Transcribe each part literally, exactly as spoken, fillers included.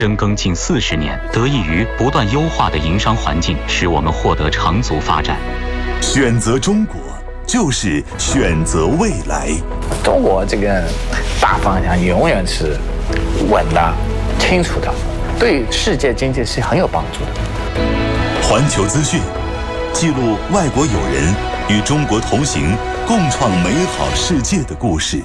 深耕近四十年，得益于不断优化的营商环境，使我们获得长足发展。 选择中国，就是选择未来。 中国这个大方向永远是稳的、清楚的，对世界经济是很有帮助的。 环球资讯记录外国友人与中国同行，共创美好世界的故事。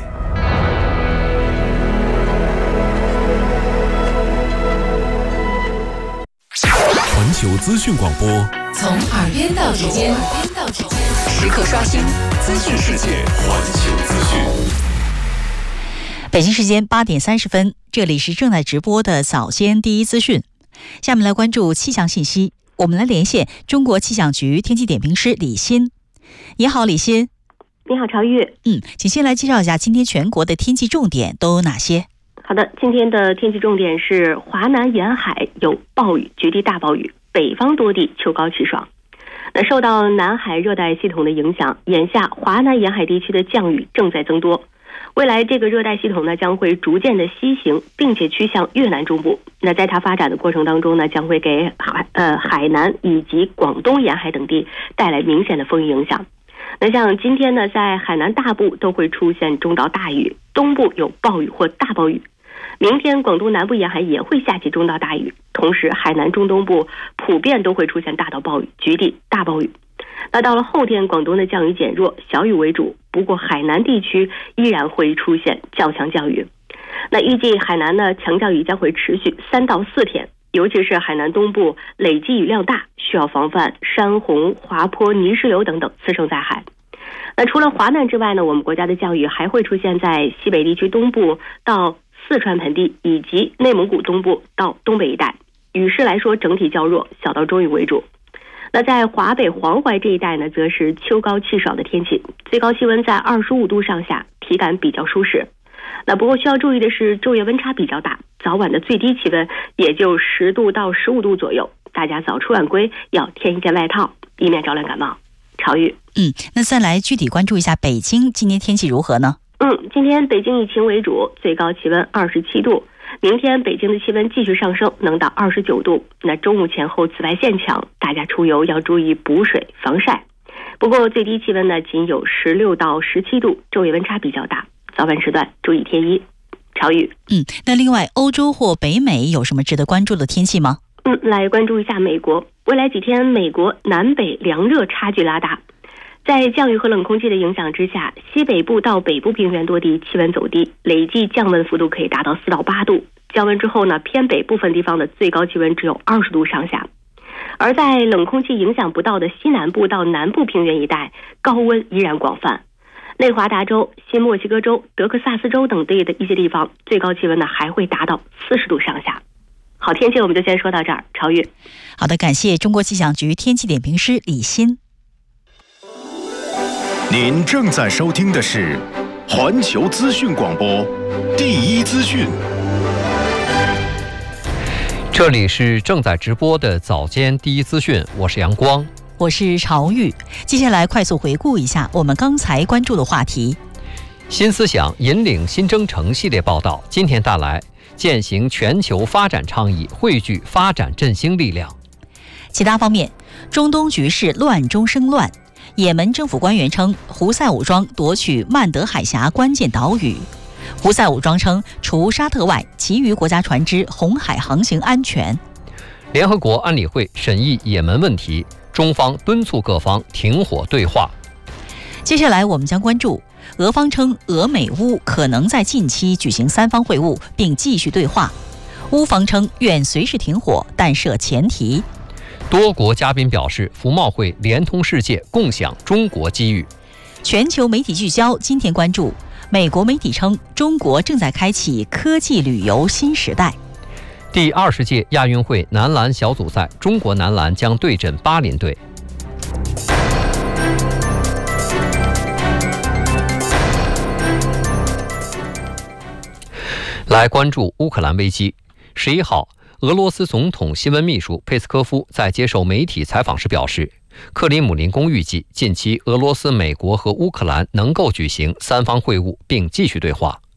环球资讯广播， 从耳边到指尖，时刻刷新资讯世界。 环球资讯。 北京时间八点三十分，这里是正在直播的早间第一资讯。下面来关注气象信息，我们来连线中国气象局天气点评师李欣。你好，李欣。 你好，朝玉。 嗯，请先来介绍一下今天全国的天气重点都有哪些？ 好的，今天的天气重点是华南沿海有暴雨，局地大暴雨，北方多地秋高气爽。那受到南海热带系统的影响，眼下华南沿海地区的降雨正在增多。未来这个热带系统呢将会逐渐的西行，并且趋向越南中部。那在它发展的过程当中呢，将会给海呃海南以及广东沿海等地带来明显的风雨影响。那像今天呢，在海南大部都会出现中到大雨，东部有暴雨或大暴雨。明天广东南部沿海也会下起中到大雨，同时海南中东部普遍都会出现大到暴雨，局地大暴雨。那到了后天，广东的降雨减弱，小雨为主，不过海南地区依然会出现较强降雨。那预计海南呢，强降雨将会持续三到四天，尤其是海南东部累计雨量大，需要防范山洪、滑坡、泥石流等等滋生灾害。那除了华南之外呢，我们国家的降雨还会出现在西北地区东部到四川盆地以及内蒙古东部到东北一带，雨势来说整体较弱，小到中雨为主。那在华北黄淮这一带呢，则是秋高气爽的天气，最高气温在二十五度上下，体感比较舒适。那不过需要注意的是，昼夜温差比较大，早晚的最低气温也就十度到十五度左右，大家早出晚归要添一件外套，以免着凉感冒。朝玉。 嗯，那再来具体关注一下北京今天天气如何呢？ 嗯，今天北京以晴为主，最高气温二十七度。明天北京的气温继续上升，能到二十九度。那中午前后紫外线强，大家出游要注意补水防晒。不过最低气温呢仅有十六到十七度，昼夜温差比较大，早晚时段注意添衣。朝雨。 嗯，那另外欧洲或北美有什么值得关注的天气吗？ 嗯，来关注一下美国。未来几天美国南北凉热差距拉大。在降雨和冷空气的影响之下，西北部到北部平原多地气温走低，累计降温幅度可以达到四到八度。降温之后呢，偏北部分地方的最高气温只有二十度上下。而在冷空气影响不到的西南部到南部平原一带，高温依然广泛。内华达州、新墨西哥州、德克萨斯州等地的一些地方，最高气温呢还会达到四十度上下。好，天气我们就先说到这儿。超越。 好的，感谢中国气象局天气点评师李欣。 您正在收听的是环球资讯广播第一资讯。 这里是正在直播的早间第一资讯，我是阳光， 我是朝玉。接下来快速回顾一下我们刚才关注的话题。 新思想引领新征程系列报道今天带来践行全球发展倡议，汇聚发展振兴力量。 其他方面，中东局势乱中生乱，也门政府官员称胡塞武装夺取曼德海峡关键岛屿。胡塞武装称除沙特外，其余国家船只红海航行安全。 联合国安理会审议也门问题，中方敦促各方停火对话。 接下来我们将关注俄方称俄美乌可能在近期举行三方会晤并继续对话，乌方称愿随时停火，但设前提。 多国嘉宾表示，服贸会连通世界，共享中国机遇。 全球媒体聚焦，今天关注美国媒体称中国正在开启科技旅游新时代。 第二十届亚运会男篮小组赛，中国男篮将对阵巴林队。来关注乌克兰危机。十一号，俄罗斯总统新闻秘书佩斯科夫在接受媒体采访时表示，克里姆林宫预计近期俄罗斯、美国和乌克兰能够举行三方会晤并继续对话。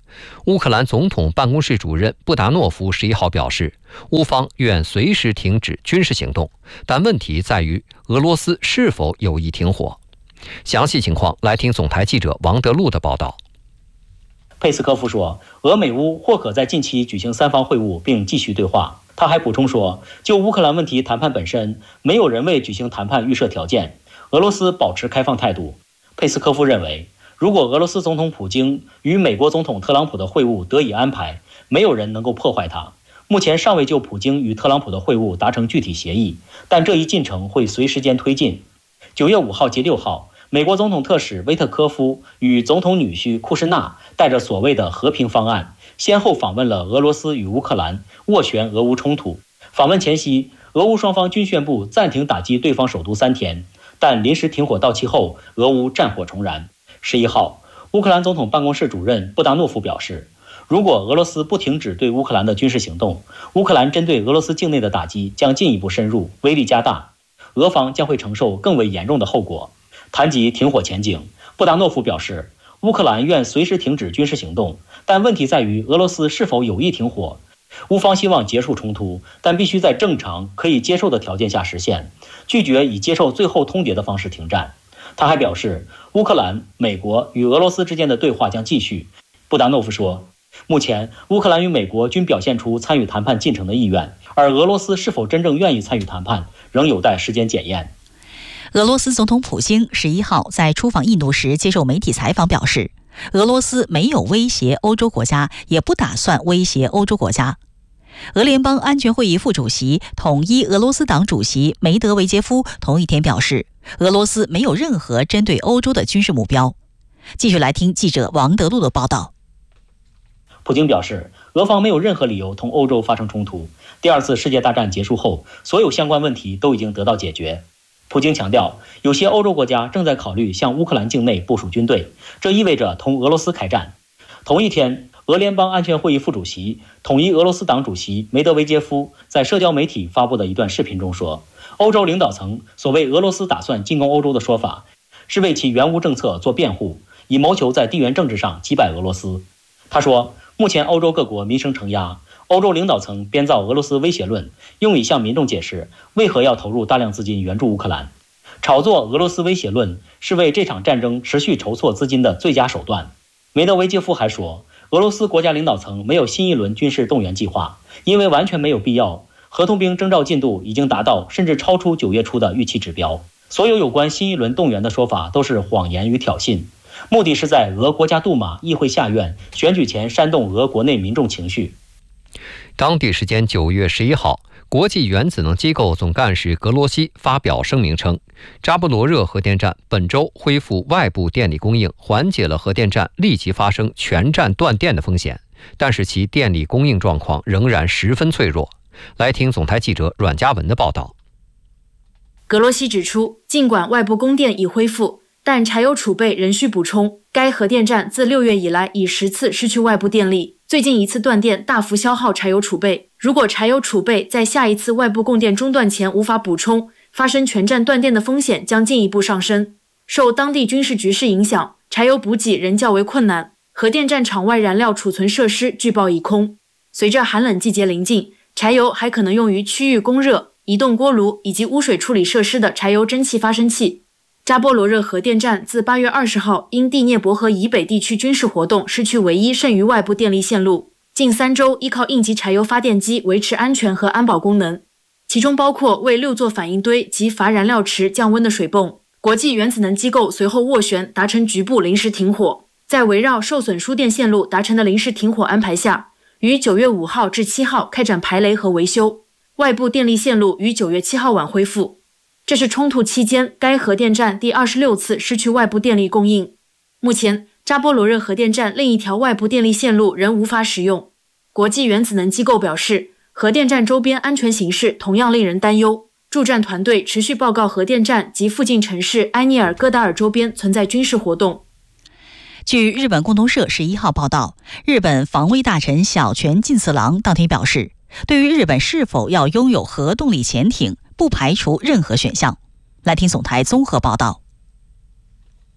乌克兰总统办公室主任布达诺夫十一号表示，乌方愿随时停止军事行动，但问题在于俄罗斯是否有意停火。详细情况来听总台记者王德禄的报道。 佩斯科夫说，俄美乌或可在近期举行三方会晤并继续对话。他还补充说，就乌克兰问题谈判本身，没有人为举行谈判预设条件，俄罗斯保持开放态度。佩斯科夫认为，如果俄罗斯总统普京与美国总统特朗普的会晤得以安排，没有人能够破坏它。目前尚未就普京与特朗普的会晤达成具体协议，但这一进程会随时间推进。九月五号及六号，美国总统特使威特科夫与总统女婿库什纳带着所谓的和平方案，先后访问了俄罗斯与乌克兰，斡旋俄乌冲突。访问前夕，俄乌双方均宣布暂停打击对方首都三天，但临时停火到期后，俄乌战火重燃。十一号，乌克兰总统办公室主任布达诺夫表示，如果俄罗斯不停止对乌克兰的军事行动，乌克兰针对俄罗斯境内的打击将进一步深入，威力加大，俄方将会承受更为严重的后果。谈及停火前景，布达诺夫表示，乌克兰愿随时停止军事行动，但问题在于俄罗斯是否有意停火。乌方希望结束冲突，但必须在正常可以接受的条件下实现，拒绝以接受最后通牒的方式停战。他还表示，乌克兰、美国与俄罗斯之间的对话将继续。布达诺夫说，目前乌克兰与美国均表现出参与谈判进程的意愿，而俄罗斯是否真正愿意参与谈判，仍有待时间检验。 俄罗斯总统普京十一号在出访印度时接受媒体采访表示，俄罗斯没有威胁欧洲国家，也不打算威胁欧洲国家。俄联邦安全会议副主席、统一俄罗斯党主席梅德韦杰夫同一天表示，俄罗斯没有任何针对欧洲的军事目标。继续来听记者王德禄的报道。 普京表示，俄方没有任何理由同欧洲发生冲突。第二次世界大战结束后，所有相关问题都已经得到解决。普京强调，有些欧洲国家正在考虑向乌克兰境内部署军队，这意味着同俄罗斯开战。同一天，俄联邦安全会议副主席、统一俄罗斯党主席梅德韦杰夫在社交媒体发布的一段视频中说，欧洲领导层所谓俄罗斯打算进攻欧洲的说法，是为其援乌政策做辩护，以谋求在地缘政治上击败俄罗斯。他说，目前欧洲各国民生承压，欧洲领导层编造俄罗斯威胁论，用以向民众解释为何要投入大量资金援助乌克兰。炒作俄罗斯威胁论是为这场战争持续筹措资金的最佳手段。梅德韦杰夫还说，俄罗斯国家领导层没有新一轮军事动员计划，因为完全没有必要。合同兵征召进度已经达到甚至超出九月初的预期指标。所有有关新一轮动员的说法都是谎言与挑衅，目的是在俄国家杜马议会下院选举前煽动俄国内民众情绪。 当地时间九月十一号，国际原子能机构总干事格罗西发表声明称，扎波罗热核电站本周恢复外部电力供应，缓解了核电站立即发生全站断电的风险，但是其电力供应状况仍然十分脆弱。来听总台记者阮嘉文的报道。 格罗西指出，尽管外部供电已恢复，但柴油储备仍需补充。该核电站自六月以来已十次失去外部电力，最近一次断电大幅消耗柴油储备。如果柴油储备在下一次外部供电中断前无法补充，发生全站断电的风险将进一步上升。受当地军事局势影响，柴油补给仍较为困难，核电站场外燃料储存设施据报已空。随着寒冷季节临近，柴油还可能用于区域供热、移动锅炉以及污水处理设施的柴油蒸汽发生器。扎波罗热核电站自八月二十号因第聂伯河以北地区军事活动失去唯一剩余外部电力线路，近三周依靠应急柴油发电机维持安全和安保功能，其中包括为六座反应堆及阀燃料池降温的水泵。国际原子能机构随后斡旋达成局部临时停火，在围绕受损输电线路达成的临时停火安排下，于九月五号至七号开展排雷和维修，外部电力线路于九月七号晚恢复。这是冲突期间该核电站第二十六次失去外部电力供应。目前，扎波罗热核电站另一条外部电力线路仍无法使用。国际原子能机构表示，核电站周边安全形势同样令人担忧。驻站团队持续报告核电站及附近城市埃涅尔戈达尔周边存在军事活动。 据日本共同社十一号报道，日本防卫大臣小泉进次郎当天表示，对于日本是否要拥有核动力潜艇，不排除任何选项。来听总台综合报道。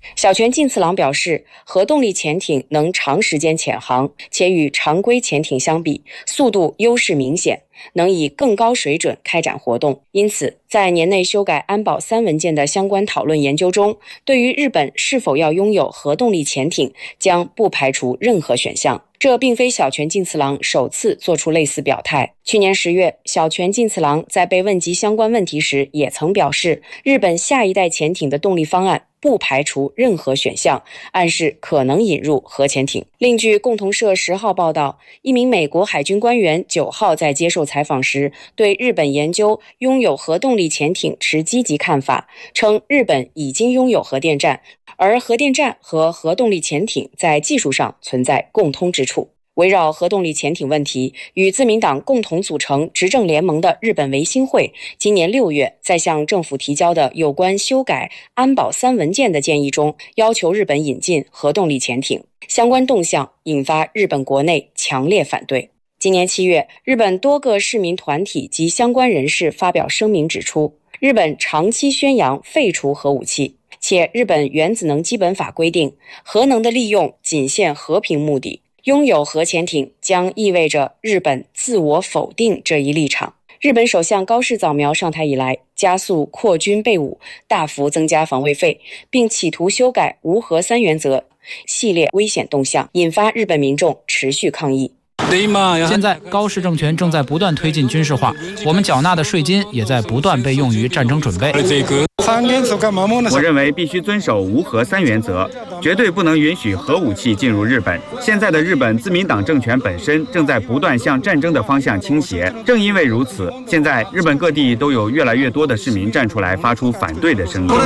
小泉进次郎表示，核动力潜艇能长时间潜航，且与常规潜艇相比，速度优势明显，能以更高水准开展活动。因此，在年内修改安保三文件的相关讨论研究中，对于日本是否要拥有核动力潜艇，将不排除任何选项。这并非小泉进次郎首次做出类似表态。去年十月，小泉进次郎在被问及相关问题时，也曾表示，日本下一代潜艇的动力方案不排除任何选项，暗示可能引入核潜艇。另据共同社十号报道，一名美国海军官员九号在接受采访时，对日本研究拥有核动力潜艇持积极看法，称日本已经拥有核电站，而核电站和核动力潜艇在技术上存在共通之处。围绕核动力潜艇问题，与自民党共同组成执政联盟的日本维新会今年六月在向政府提交的有关修改安保三文件的建议中，要求日本引进核动力潜艇。相关动向引发日本国内强烈反对。今年七月，日本多个市民团体及相关人士发表声明指出，日本长期宣扬废除核武器，且日本原子能基本法规定，核能的利用仅限和平目的。拥有核潜艇将意味着日本自我否定这一立场。日本首相高市早苗上台以来，加速扩军备武，大幅增加防卫费，并企图修改无核三原则，系列危险动向引发日本民众持续抗议。 现在高市政权正在不断推进军事化，我们缴纳的税金也在不断被用于战争准备。 我认为必须遵守无核三原则，绝对不能允许核武器进入日本。现在的日本自民党政权本身正在不断向战争的方向倾斜，正因为如此，现在日本各地都有越来越多的市民站出来发出反对的声音。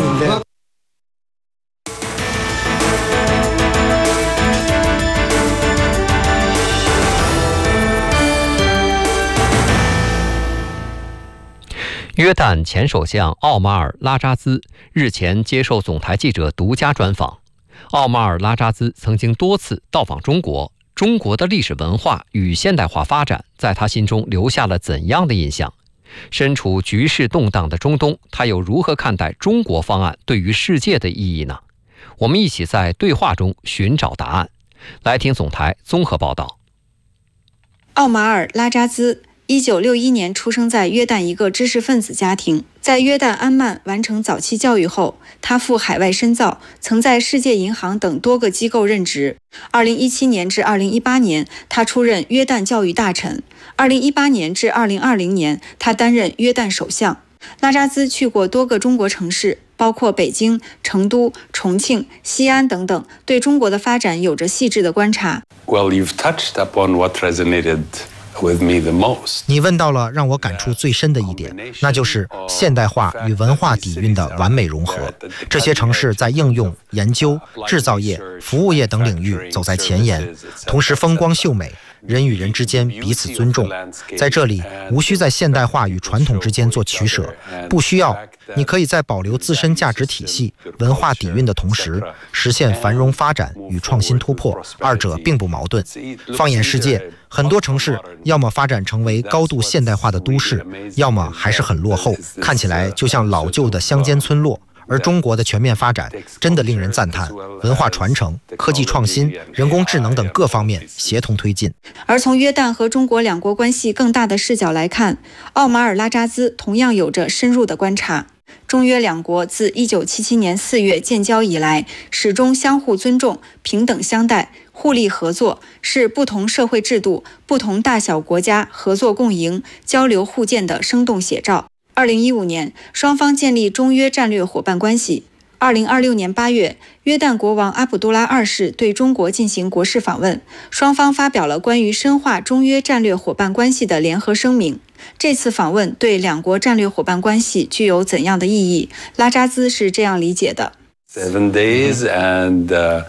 约旦前首相奥马尔·拉扎兹日前接受总台记者独家专访。奥马尔·拉扎兹曾经多次到访中国，中国的历史文化与现代化发展在他心中留下了怎样的印象？身处局势动荡的中东，他又如何看待中国方案对于世界的意义呢？我们一起在对话中寻找答案。来听总台综合报道。 奥马尔·拉扎兹一九六一年出生在约旦一个知识分子家庭，在约旦安曼完成早期教育后，他赴海外深造，曾在世界银行等多个机构任职。二零一七年至二零一八年，他出任约旦教育大臣。二零一八年至二零二零年，他担任约旦首相。拉扎兹去过多个中国城市，包括北京、成都、重庆、西安等等，对中国的发展有着细致的观察。 Well, you've touched upon what resonated 你问到了让我感触最深的一点，那就是现代化与文化底蕴的完美融合。这些城市在应用、研究、制造业、服务业等领域走在前沿，同时风光秀美，人与人之间彼此尊重。在这里，无需在现代化与传统之间做取舍，不需要，你可以在保留自身价值体系、文化底蕴的同时，实现繁荣发展与创新突破，二者并不矛盾。放眼世界，很多城市要么发展成为高度现代化的都市，要么还是很落后，看起来就像老旧的乡间村落。而中国的全面发展真的令人赞叹，文化传承、科技创新、人工智能等各方面协同推进。 而从约旦和中国两国关系更大的视角来看，奥马尔·拉扎兹同样有着深入的观察。中约两国自一九七七年四月建交以来，始终相互尊重、平等相待、互利合作，是不同社会制度、不同大小国家合作共赢、交流互鉴的生动写照。二零一五年，双方建立中约战略伙伴关系。二零二六年八月，约旦国王阿卜杜拉二世对中国进行国事访问，双方发表了关于深化中约战略伙伴关系的联合声明。这次访问对两国战略伙伴关系具有怎样的意义？拉扎兹是这样理解的。 Seven days and, uh,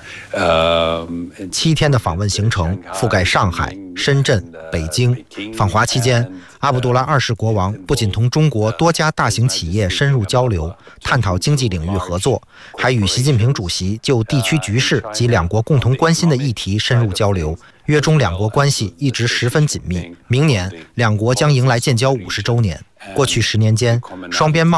uh, 七天的访问行程覆盖上海、深圳、北京。访华期间，阿卜杜拉二世国王不仅同中国多家大型企业深入交流，探讨经济领域合作，还与习近平主席就地区局势及两国共同关心的议题深入交流。约中两国关系一直十分紧密，明年两国将迎来建交五十周年。过去十年间，双边贸易、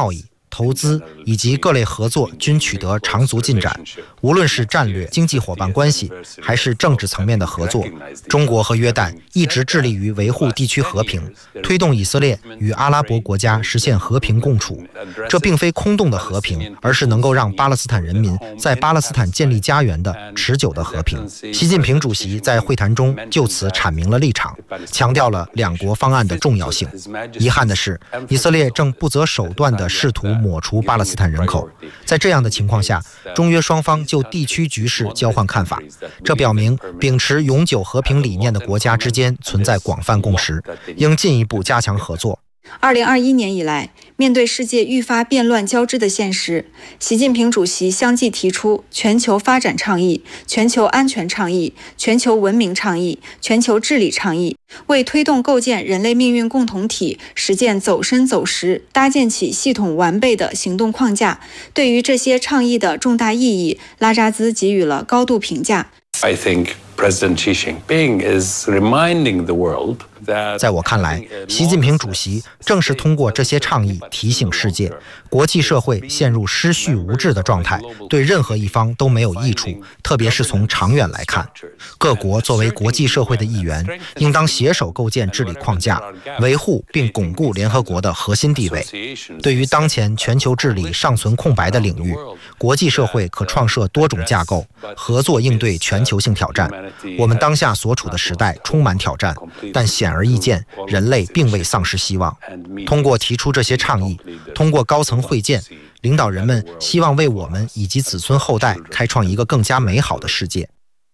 投资以及各类合作均取得长足进展。无论是战略经济伙伴关系，还是政治层面的合作，中国和约旦一直致力于维护地区和平，推动以色列与阿拉伯国家实现和平共处。这并非空洞的和平，而是能够让巴勒斯坦人民在巴勒斯坦建立家园的持久的和平。习近平主席在会谈中就此阐明了立场，强调了两国方案的重要性。遗憾的是，以色列正不择手段地试图抹除巴勒斯坦人口。在这样的情况下，中约双方就地区局势交换看法，这表明秉持永久和平理念的国家之间存在广泛共识，应进一步加强合作。 二零二一年以来，面对世界愈发变乱交织的现实，习近平主席相继提出全球发展倡议、全球安全倡议、全球文明倡议、全球治理倡议，为推动构建人类命运共同体、实践走深走实，搭建起系统完备的行动框架。对于这些倡议的重大意义，拉扎兹给予了高度评价。 I think President Xi Jinping is reminding the world that 在我看来，习近平主席正是通过这些倡议提醒世界，国际社会陷入失序无治的状态，对任何一方都没有益处，特别是从长远来看。各国作为国际社会的一员，应当携手构建治理框架，维护并巩固联合国的核心地位。对于当前全球治理尚存空白的领域，国际社会可创设多种架构，合作应对全球性挑战。我们当下所处的时代充满挑战，但显而易见，人类并未丧失希望。通过提出这些倡议，通过高层会见，领导人们希望为我们以及子孙后代开创一个更加美好的世界。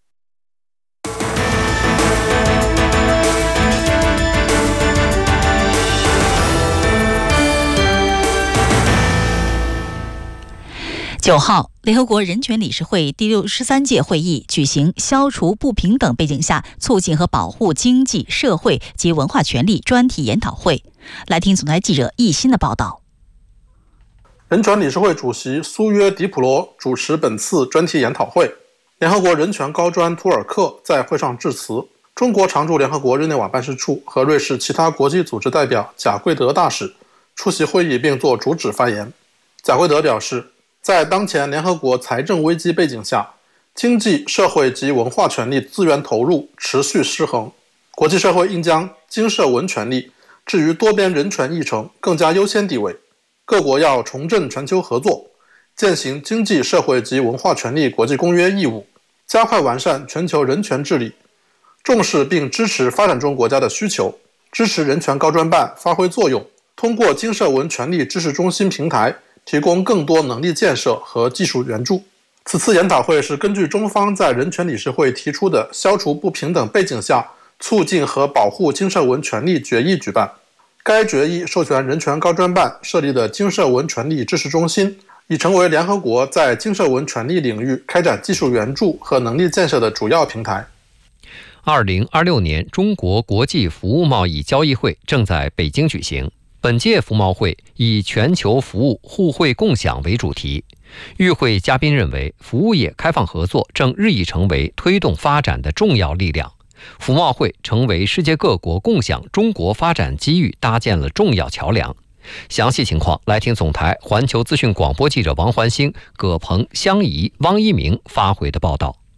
九号，联合国人权理事会第六十三届会议举行消除不平等背景下促进和保护经济社会及文化权利专题研讨会。来听总台记者易鑫的报道。 人权理事会主席苏约迪普罗主持本次专题研讨会。联合国人权高专图尔克在会上致辞。中国常驻联合国日内瓦办事处和瑞士其他国际组织代表贾贵德大使出席会议并作主旨发言。贾贵德表示，在当前联合国财政危机背景下，经济社会及文化权利资源投入持续失衡，国际社会应将经社文权利置于多边人权议程更加优先地位。各国要重振全球合作，践行经济社会及文化权利国际公约义务，加快完善全球人权治理，重视并支持发展中国家的需求，支持人权高专办发挥作用，通过经社文权利知识中心平台提供更多能力建设和技术援助。此次研讨会是根据中方在人权理事会提出的消除不平等背景下促进和保护经社文权利决议举办。该决议授权人权高专办设立的经社文权利知识中心，已成为联合国在经社文权利领域开展技术援助和能力建设的主要平台。 二零二六年中国国际服务贸易交易会正在北京举行。本届服贸会以全球服务互惠共享为主题。与会嘉宾认为，服务业开放合作正日益成为推动发展的重要力量。服贸会成为世界各国共享中国发展机遇搭建了重要桥梁。详细情况来听总台环球资讯广播记者王环星、葛鹏、香怡、汪一鸣发回的报道。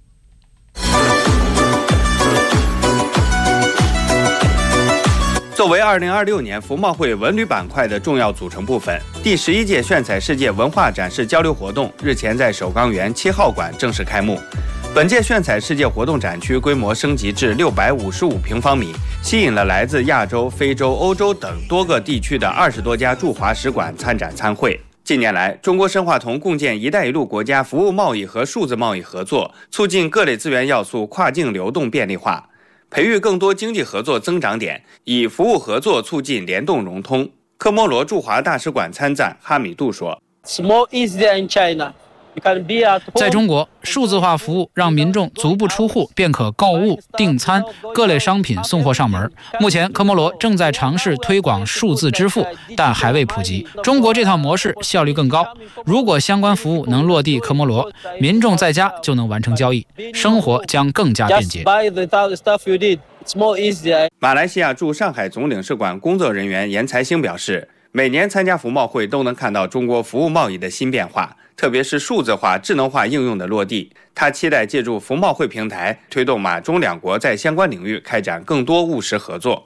作为二零二六年服贸会文旅板块的重要组成部分，第十一届炫彩世界文化展示交流活动日前在首钢园七号馆正式开幕。本届炫彩世界活动展区规模升级至六百五十五平方米，吸引了来自亚洲、非洲、欧洲等多个地区的二十多家驻华使馆参展参会。近年来，中国深化同共建“一带一路”国家服务贸易和数字贸易合作，促进各类资源要素跨境流动便利化，培育更多经济合作增长点，以服务合作促进联动融通。科摩罗驻华大使馆参赞哈米杜说 It's more easier in China. 在中国，数字化服务让民众足不出户便可购物、订餐，各类商品送货上门。目前，科摩罗正在尝试推广数字支付，但还未普及。中国这套模式效率更高。如果相关服务能落地科摩罗，民众在家就能完成交易，生活将更加便捷。 马来西亚驻上海总领事馆工作人员严才兴表示， 每年参加服贸会都能看到中国服务贸易的新变化，特别是数字化、智能化应用的落地。他期待借助服贸会平台，推动马中两国在相关领域开展更多务实合作。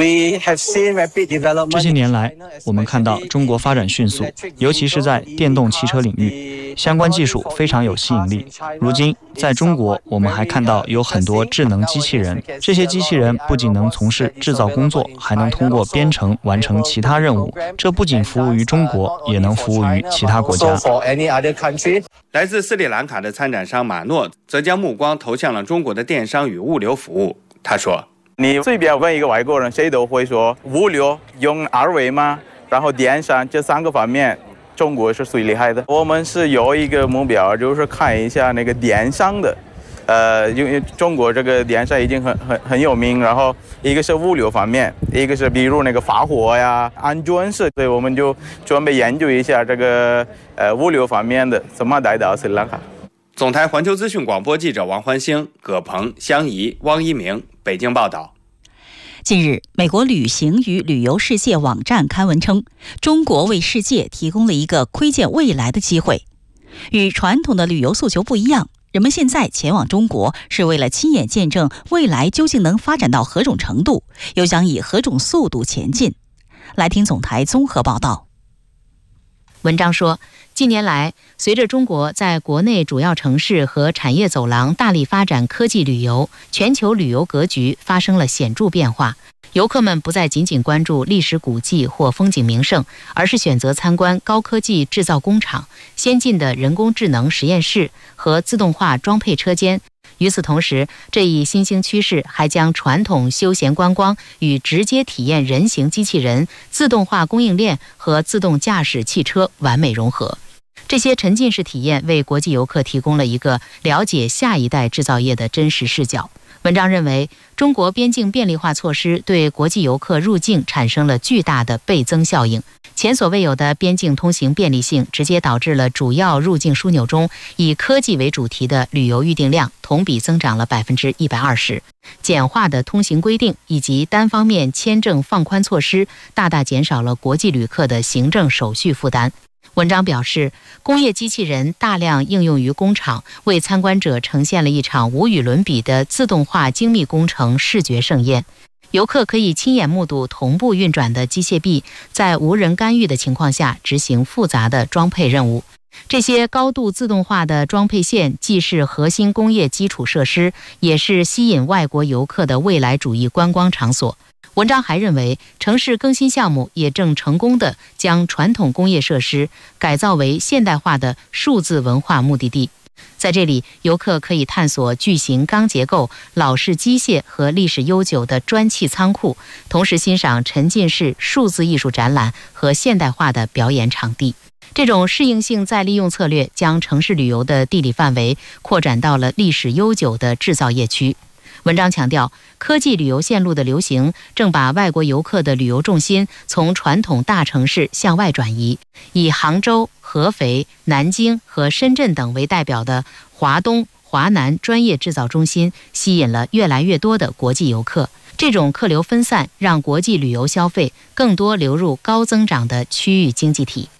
这些年来，我们看到中国发展迅速，尤其是在电动汽车领域，相关技术非常有吸引力。如今，在中国，我们还看到有很多智能机器人，这些机器人不仅能从事制造工作，还能通过编程完成其他任务。这不仅服务于中国，也能服务于其他国家。 来自斯里兰卡的参展商马诺则将目光投向了中国的电商与物流服务。他说：“ 你随便问一个外国人，谁都会说物流用二维码，然后电商这三个方面，中国是最厉害的。我们是有一个目标，就是看一下那个电商的。”呃，因为中国这个电商已经很很很有名，然后一个是物流方面，一个是比如那个发货呀、安全是，所以我们就准备研究一下这个呃物流方面的怎么带到斯里兰卡。 总台环球资讯广播记者王欢星、葛鹏、香怡、汪一鸣，北京报道。 近日，美国旅行与旅游世界网站刊文称，中国为世界提供了一个窥见未来的机会。与传统的旅游诉求不一样，人们现在前往中国是为了亲眼见证未来究竟能发展到何种程度，又将以何种速度前进。来听总台综合报道。 文章说，近年来，随着中国在国内主要城市和产业走廊大力发展科技旅游，全球旅游格局发生了显著变化。游客们不再仅仅关注历史古迹或风景名胜，而是选择参观高科技制造工厂、先进的人工智能实验室和自动化装配车间。与此同时，这一新兴趋势还将传统休闲观光与直接体验人形机器人、自动化供应链和自动驾驶汽车完美融合。这些沉浸式体验为国际游客提供了一个了解下一代制造业的真实视角。文章认为，中国边境便利化措施对国际游客入境产生了巨大的倍增效应。前所未有的边境通行便利性，直接导致了主要入境枢纽中以科技为主题的旅游预订量同比增长了百分之一百二十。简化的通行规定以及单方面签证放宽措施，大大减少了国际旅客的行政手续负担。文章表示，工业机器人大量应用于工厂，为参观者呈现了一场无与伦比的自动化精密工程视觉盛宴。游客可以亲眼目睹同步运转的机械臂在无人干预的情况下执行复杂的装配任务。这些高度自动化的装配线既是核心工业基础设施，也是吸引外国游客的未来主义观光场所。文章还认为，城市更新项目也正成功地将传统工业设施改造为现代化的数字文化目的地。在这里，游客可以探索巨型钢结构、老式机械和历史悠久的砖砌仓库，同时欣赏沉浸式数字艺术展览和现代化的表演场地。这种适应性再利用策略将城市旅游的地理范围扩展到了历史悠久的制造业区。文章强调，科技旅游线路的流行正把外国游客的旅游重心从传统大城市向外转移，以杭州、合肥、南京和深圳等为代表的华东、华南专业制造中心吸引了越来越多的国际游客。这种客流分散让国际旅游消费更多流入高增长的区域经济体。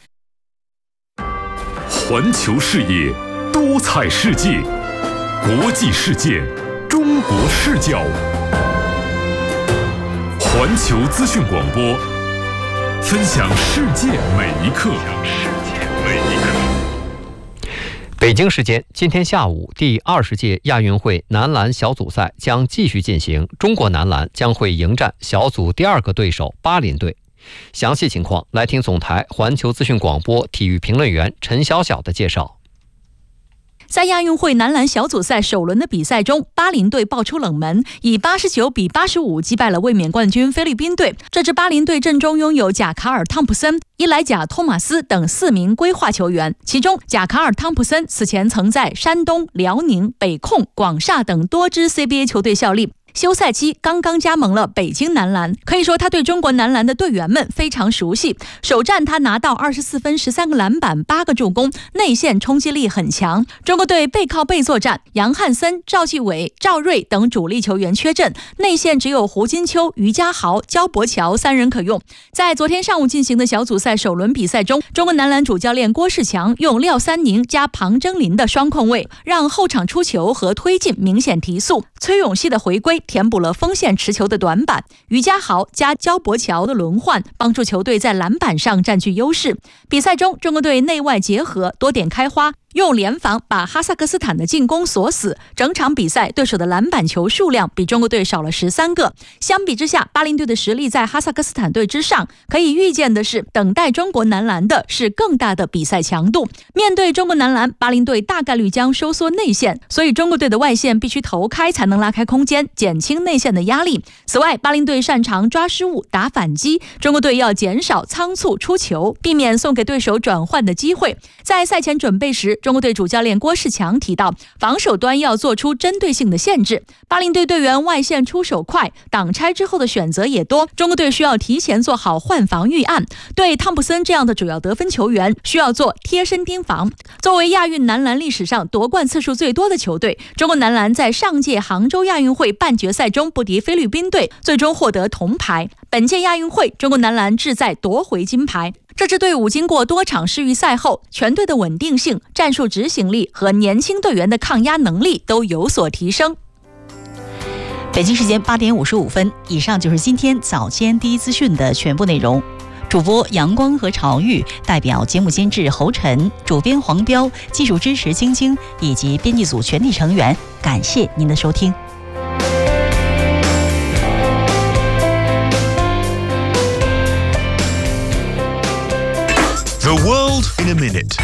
环球视野，多彩世界，国际事件，中国视角。环球资讯广播，分享世界每一刻。 北京时间今天下午，第二十届亚运会男篮小组赛将继续进行，中国男篮将会迎战小组第二个对手巴林队。详细情况来听总台环球资讯广播体育评论员陈晓晓的介绍。 在亚运会男篮小组赛首轮的比赛中，巴林队爆出冷门，以八十九比八十五击败了卫冕冠军菲律宾队。这支巴林队阵中拥有贾卡尔·汤普森、伊莱贾·托马斯等四名归化球员，其中贾卡尔·汤普森此前曾在山东、辽宁、北控、广厦等多支 C B A 球队效力。 休赛期刚刚加盟了北京男篮，可以说他对中国男篮的队员们非常熟悉。首战他拿到二十四分、十三个篮板、八个助攻，内线冲击力很强。中国队背靠背作战，杨汉森、赵继伟、赵睿等主力球员缺阵，内线只有胡金秋、于家豪、焦博乔三人可用。在昨天上午进行的小组赛首轮比赛中，中国男篮主教练郭士强用廖三宁加庞征林的双控卫，让后场出球和推进明显提速。崔永熙的回归填补了锋线持球的短板，于家豪加焦博乔的轮换帮助球队在篮板上占据优势。比赛中，中国队内外结合，多点开花，用联防把哈萨克斯坦的进攻锁死。整场比赛对手的篮板球数量比中国队少了十三个。相比之下，巴林队的实力在哈萨克斯坦队之上。可以预见的是，等待中国男篮的是更大的比赛强度。面对中国男篮，巴林队大概率将收缩内线，所以中国队的外线必须投开才能拉开空间，减轻内线的压力。此外，巴林队擅长抓失误、打反击，中国队要减少仓促出球，避免送给对手转换的机会。在赛前准备时，中国队主教练郭士强提到，防守端要做出针对性的限制。巴林队队员外线出手快，挡拆之后的选择也多，中国队需要提前做好换防预案。对汤普森这样的主要得分球员，需要做贴身盯防。作为亚运男篮历史上夺冠次数最多的球队，中国男篮在上届杭州亚运会半决赛中不敌菲律宾队，最终获得铜牌。本届亚运会，中国男篮志在夺回金牌。这支队伍经过多场世预赛后，全队的稳定性、战术执行力和年轻队员的抗压能力都有所提升。北京时间八点五十五分，以上就是今天早间第一资讯的全部内容。主播阳光和朝玉，代表节目监制侯晨、主编黄彪、技术支持晶晶以及编辑组全体成员，感谢您的收听。 The world in a minute。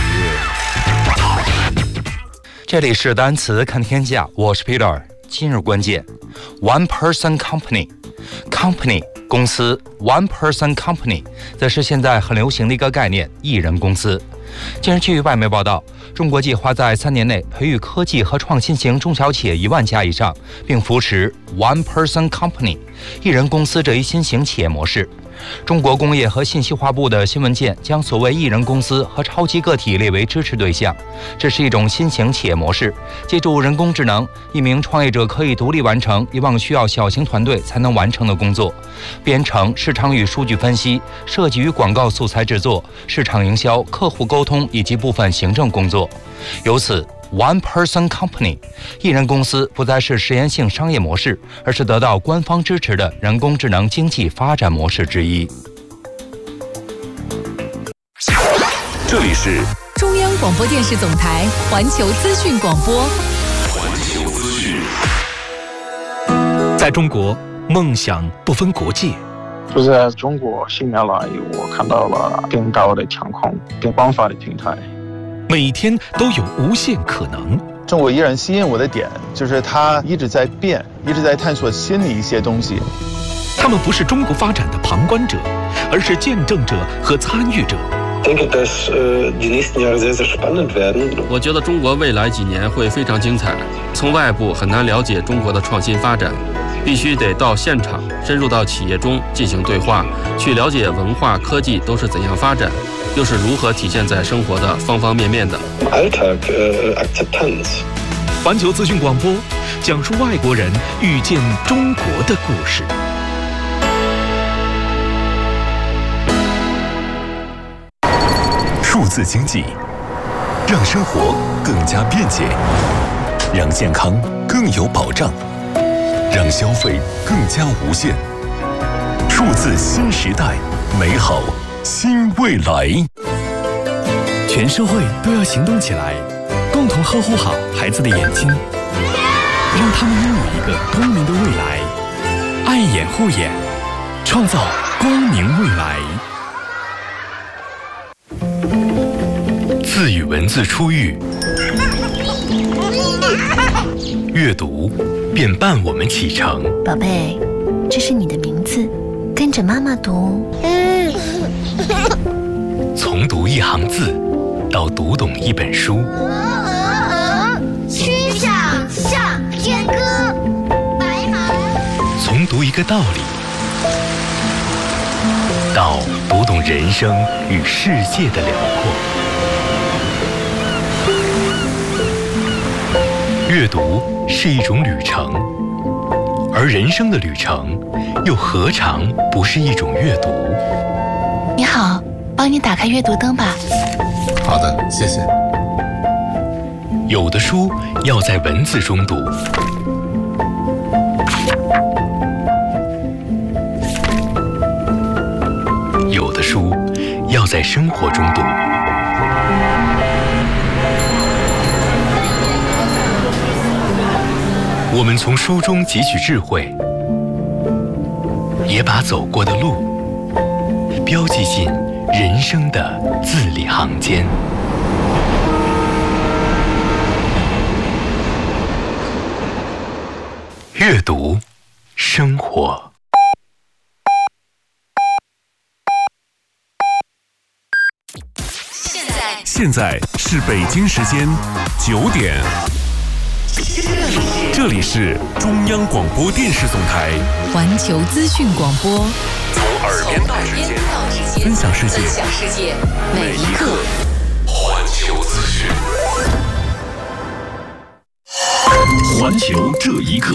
这里是单词看天下，我是 Peter。今日关键 ，one person company，company 公司 ，one person company 则是现在很流行的一个概念，一人公司。近日，据外媒报道，中国计划在三年内培育科技和创新型中小企业一万家以上，并扶持 one person company 一人公司这一新型企业模式。中国工业和信息化部的新文件将所谓一人公司和超级个体列为支持对象。这是一种新型企业模式，借助人工智能，一名创业者可以独立完成以往需要小型团队才能完成的工作，编程、市场与数据分析、设计与广告素材制作、市场营销、客户沟通以及部分行政工作。由此One person company， 一人公司不再是实验性商业模式，而是得到官方支持的人工智能经济发展模式之一。 这里是中央广播电视总台环球资讯广播。 环球资讯。在中国，梦想不分国界。 就在中国新年来，我看到了更高的天空、更广泛的平台。 每天都有无限可能。 中国依然吸引我的点就是它一直在变，一直在探索新的一些东西。 他们不是中国发展的旁观者，而是见证者和参与者。 我觉得中国未来几年会非常精彩。从外部很难了解中国的创新发展，必须得到现场，深入到企业中进行对话，去了解文化、科技都是怎样发展，又是如何体现在生活的方方面面的。 环球资讯广播，讲述外国人遇见中国的故事。数字经济让生活更加便捷，让健康更有保障，让消费更加无限。数字新时代，美好新未来。全社会都要行动起来，共同呵护好孩子的眼睛，让他们拥有一个光明的未来。爱眼护眼，创造光明未来。字与文字初遇，阅读便伴我们启程。 宝贝，这是你的名字，跟着妈妈读。 从读一行字到读懂一本书。 曲项向天歌，白马读一个道理，道读懂人生与世界的辽阔。阅读是一种旅程，而人生的旅程又何尝不是一种阅读？ 你好，帮你打开阅读灯吧。 好的，谢谢。 有的书要在文字中读，有的书要在生活中读。我们从书中汲取智慧，也把走过的路标记进人生的字里行间。阅读，生活。 现在现在是北京时间九点，这里是中央广播电视总台环球资讯广播， 从耳边到指尖，分享世界， 分享世界，每一刻。 环球资讯，环球这一刻。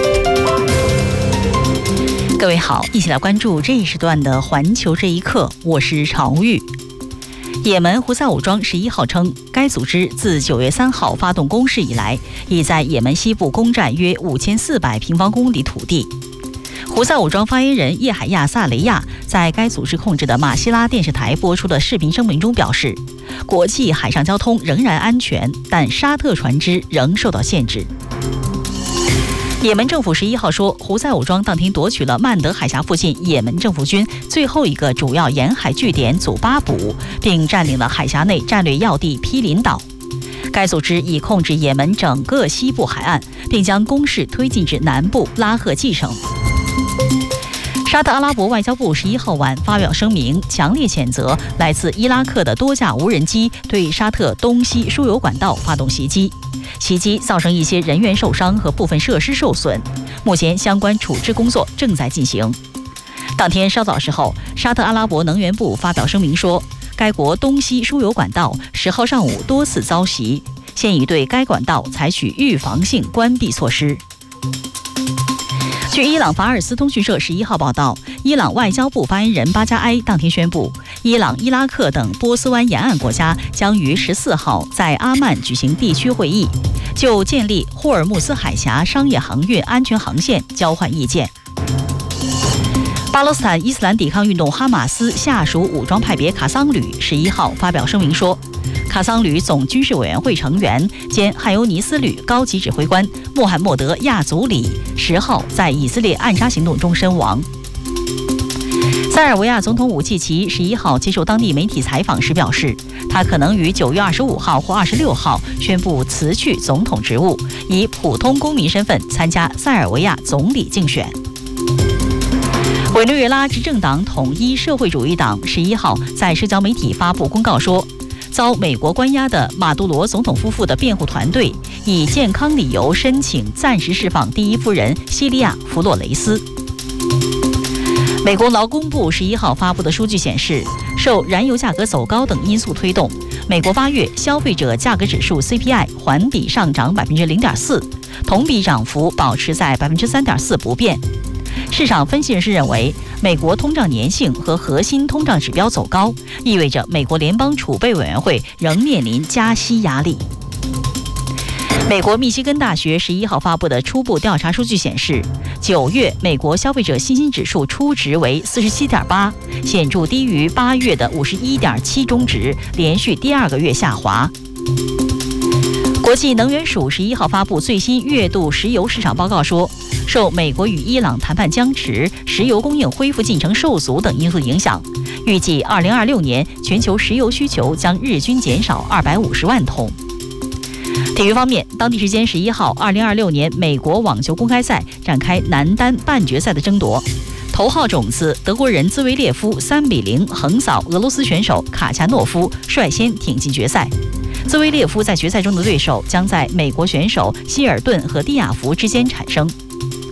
各位好，一起来关注这一时段的环球这一刻，我是常玉。也门胡塞武装十一号称，该组织自九月三号发动攻势以来，已在也门西部攻占约五千四百平方公里土地。胡塞武装发言人叶海亚·萨雷亚在该组织控制的马希拉电视台播出的视频声明中表示，国际海上交通仍然安全，但沙特船只仍受到限制。也门政府十一号说，胡塞武装当天夺取了曼德海峡附近也门政府军最后一个主要沿海据点祖巴卜，并占领了海峡内战略要地毗邻岛。该组织已控制也门整个西部海岸，并将攻势推进至南部拉赫季省。沙特阿拉伯外交部十一号晚发表声明，强烈谴责来自伊拉克的多架无人机对沙特东西输油管道发动袭击，袭击造成一些人员受伤和部分设施受损，目前相关处置工作正在进行。当天稍早时候，沙特阿拉伯能源部发表声明说，该国东西输油管道十号上午多次遭袭，现已对该管道采取预防性关闭措施。据伊朗法尔斯通讯社十一号报道，伊朗外交部发言人巴加埃当天宣布，伊朗、伊拉克等波斯湾沿岸国家将于十四号在阿曼举行地区会议，就建立霍尔木斯海峡商业航运安全航线交换意见。巴勒斯坦伊斯兰抵抗运动哈马斯下属武装派别卡桑旅十一号发表声明说，卡桑旅总军事委员会成员兼汉尤尼斯旅高级指挥官穆罕默德·亚祖里十号在以色列暗杀行动中身亡。塞尔维亚总统武契奇十一号接受当地媒体采访时表示，他可能于九月二十五号或二十六号宣布辞去总统职务，以普通公民身份参加塞尔维亚总理竞选。委内瑞拉执政党统一社会主义党十一号在社交媒体发布公告说，遭美国关押的马杜罗总统夫妇的辩护团队以健康理由申请暂时释放第一夫人西利亚·弗洛雷斯。美国劳工部十一号发布的数据显示，受燃油价格走高等因素推动，美国八月消费者价格指数 C P I 环比上涨百分之零点四，同比涨幅保持在百分之三点四不变。市场分析人士认为，美国通胀粘性和核心通胀指标走高，意味着美国联邦储备委员会仍面临加息压力。美国密西根大学十一号发布的初步调查数据显示，九月美国消费者信心指数初值为四十七点八，显著低于八月的五十一点七中值，连续第二个月下滑。国际能源署十一号发布最新月度石油市场报告说，受美国与伊朗谈判僵持、石油供应恢复进程受阻等因素影响，预计二零二六年全球石油需求将日均减少二百五十万桶。体育方面，当地时间十一号，二零二六年美国网球公开赛展开男单半决赛的争夺。头号种子德国人兹维列夫三比零横扫俄罗斯选手卡恰诺夫，率先挺进决赛。兹维列夫在决赛中的对手将在美国选手希尔顿和蒂亚福之间产生。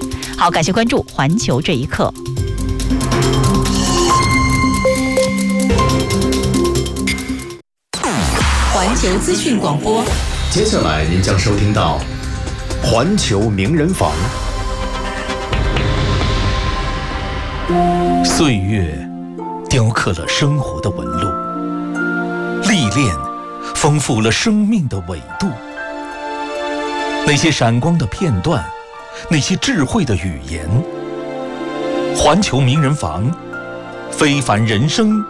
好，感谢关注环球这一刻。 环球资讯广播， 接下来您将收听到环球名人坊。岁月雕刻了生活的纹路，历练丰富了生命的纬度。那些闪光的片段，那些智慧的语言，环球名人坊，非凡人生